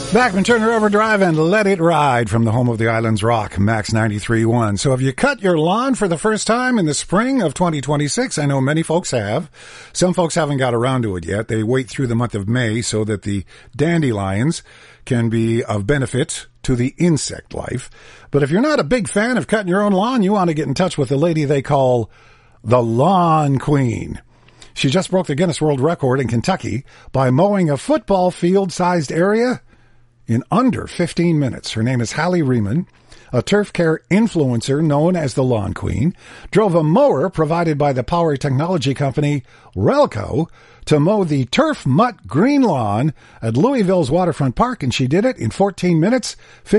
Bachman Turner Overdrive and Let It Ride from the home of the Islands Rock, Max 93.1. So have you cut your lawn for the first time in the spring of 2026? I know many folks have. Some folks haven't got around to it yet. They wait through the month of May so that the dandelions can be of benefit to the insect life. But if you're not a big fan of cutting your own lawn, you want to get in touch with the lady they call the Lawn Queen. She just broke the Guinness World Record in Kentucky by mowing a football field-sized area in under 15 minutes. Her name is Hallie Riemann, a turf care influencer known as the Lawn Queen, drove a mower provided by the power technology company Relco to mow the turf mutt green lawn at Louisville's Waterfront Park, and she did it in 14 minutes,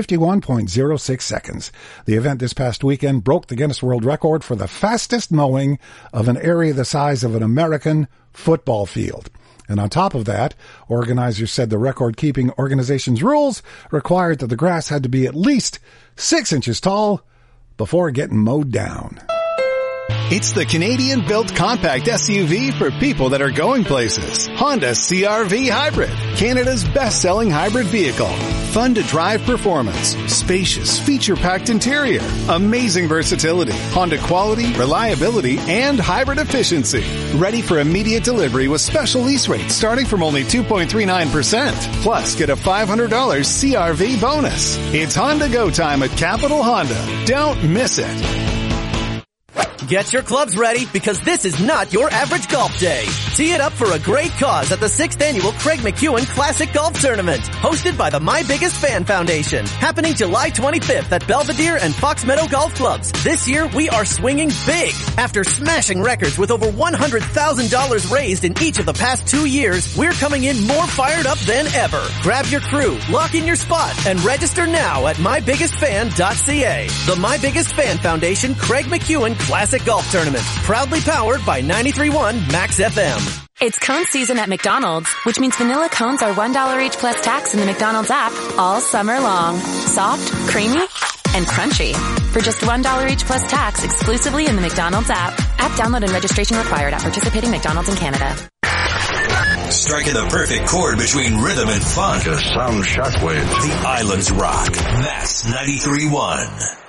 51.06 seconds. The event this past weekend broke the Guinness World Record for the fastest mowing of an area the size of an American football field. And on top of that, organizers said the record-keeping organization's rules required that the grass had to be at least 6 inches tall before getting mowed down. It's the Canadian-built compact SUV for people that are going places. Honda CR-V Hybrid, Canada's best-selling hybrid vehicle. Fun to drive performance, spacious, feature-packed interior, amazing versatility, Honda quality, reliability, and hybrid efficiency. Ready for immediate delivery with special lease rates starting from only 2.39%. Plus, get a $500 CR-V bonus. It's Honda Go time at Capital Honda. Don't miss it. Get your clubs ready because this is not your average golf day. Tee it up for a great cause at the 6th annual Craig McEwen Classic Golf Tournament, hosted by the My Biggest Fan Foundation, happening July 25th at Belvedere and Fox Meadow Golf Clubs. This year, we are swinging big. After smashing records with over $100,000 raised in each of the past 2 years, we're coming in more fired up than ever. Grab your crew, lock in your spot, and register now at mybiggestfan.ca. The My Biggest Fan Foundation Craig McEwen Classic Golf Tournament, proudly powered by 93.1 Max FM. It's cone season at McDonald's, which means vanilla cones are $1 each plus tax in the McDonald's app all summer long. Soft, creamy, and crunchy. For just $1 each plus tax exclusively in the McDonald's app. App download and registration required at participating McDonald's in Canada. Striking the perfect chord between rhythm and fun. Just some shockwave. The Islands Rock. Max 93.1.